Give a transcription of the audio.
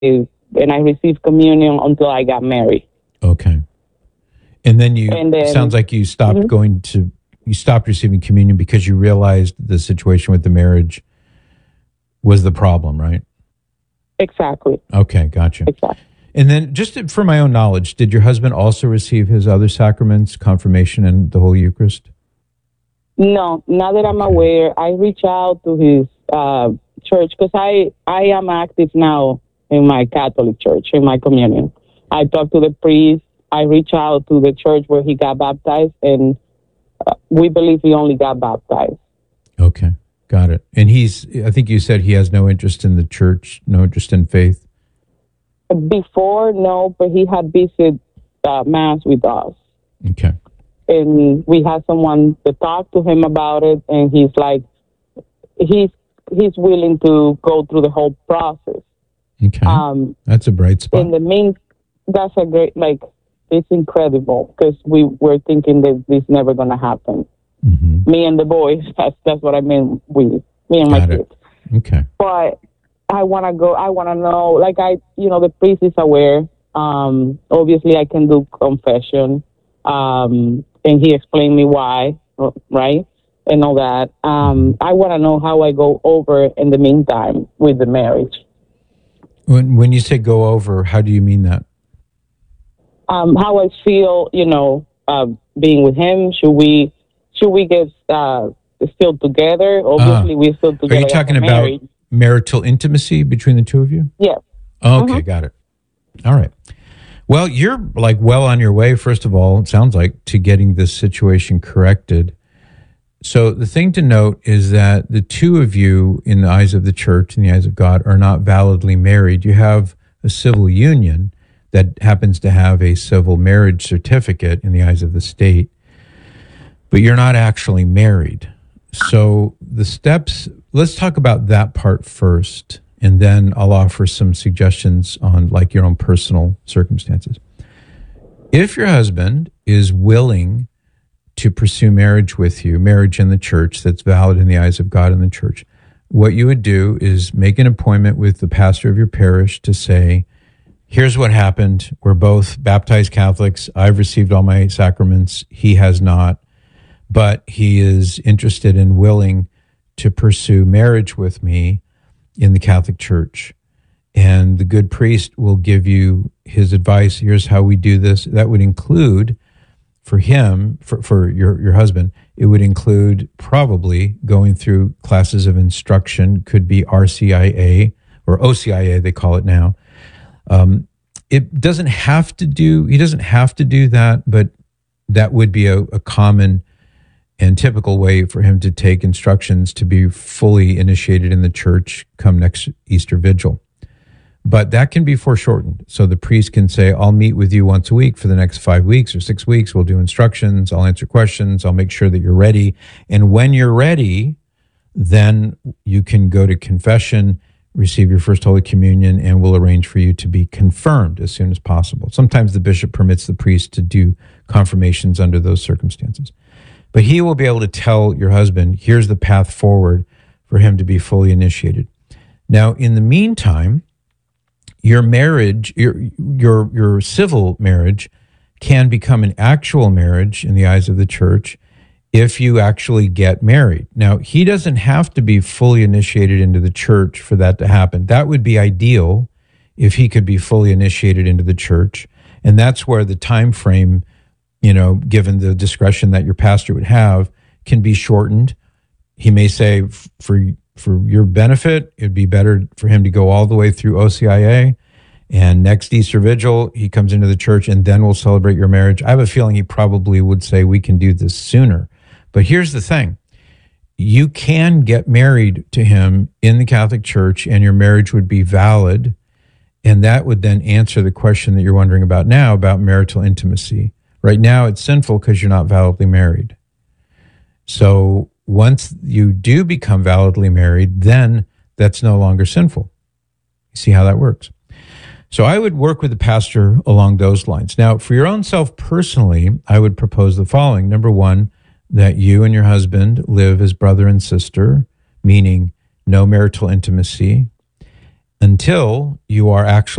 and I received communion until I got married. Okay. And then sounds like you stopped you stopped receiving communion because you realized the situation with the marriage was the problem, right? Exactly. Okay, gotcha. Exactly. And then just for my own knowledge, did your husband also receive his other sacraments, confirmation and the Holy Eucharist? No, not that I'm aware. I reach out to his church because I am active now in my Catholic church, in my communion. I talk to the priest. I reach out to the church where he got baptized, and we believe he only got baptized. Okay, got it. And I think you said he has no interest in the church, no interest in faith. Before, no, but he had visited Mass with us. Okay. And we had someone to talk to him about it, and he's like, he's willing to go through the whole process. Okay. That's a bright spot. That's a great, it's incredible because we were thinking that this is never going to happen. Mm-hmm. Me and the boys, that's what I mean with me and my kids. Okay. But I want to know, the priest is aware. Obviously I can do confession. And he explained me why, right? And all that. I want to know how I go over in the meantime with the marriage. When you say go over, how do you mean that? How I feel, being with him. Should we get still together? Obviously, we're still together. Are you talking about marital intimacy between the two of you? Yes. Okay, got it. All right. Well, you're well on your way, first of all, it sounds like, to getting this situation corrected. So the thing to note is that the two of you, in the eyes of the church, in the eyes of God, are not validly married. You have a civil union that happens to have a civil marriage certificate in the eyes of the state, but you're not actually married. So the steps, let's talk about that part first, and then I'll offer some suggestions on your own personal circumstances. If your husband is willing to pursue marriage with you, marriage in the church that's valid in the eyes of God and the church, what you would do is make an appointment with the pastor of your parish to say, here's what happened. We're both baptized Catholics. I've received all my sacraments. He has not, but he is interested and willing to pursue marriage with me in the Catholic Church. And the good priest will give you his advice. Here's how we do this. That would include, for him, for your husband, it would include probably going through classes of instruction, could be RCIA or OCIA, they call it now. He doesn't have to do that, but that would be a common and typical way for him to take instructions to be fully initiated in the church come next Easter Vigil. But that can be foreshortened. So the priest can say, I'll meet with you once a week for the next 5 weeks or 6 weeks. We'll do instructions. I'll answer questions. I'll make sure that you're ready. And when you're ready, then you can go to confession, receive your first Holy Communion, and we'll arrange for you to be confirmed as soon as possible. Sometimes the bishop permits the priest to do confirmations under those circumstances. But he will be able to tell your husband, here's the path forward for him to be fully initiated. Now, in the meantime, your marriage, your civil marriage can become an actual marriage in the eyes of the church if you actually get married. Now, he doesn't have to be fully initiated into the church for that to happen. That would be ideal if he could be fully initiated into the church. And that's where the time frame, given the discretion that your pastor would have, can be shortened. He may say, for your benefit, it'd be better for him to go all the way through OCIA, and next Easter Vigil, he comes into the church, and then we'll celebrate your marriage. I have a feeling he probably would say we can do this sooner. But here's the thing. You can get married to him in the Catholic Church, and your marriage would be valid, and that would then answer the question that you're wondering about now about marital intimacy. Right now, it's sinful because you're not validly married. So once you do become validly married, then that's no longer sinful. You see how that works? So I would work with the pastor along those lines. Now, for your own self personally, I would propose the following. Number one, that you and your husband live as brother and sister, meaning no marital intimacy. until you are actually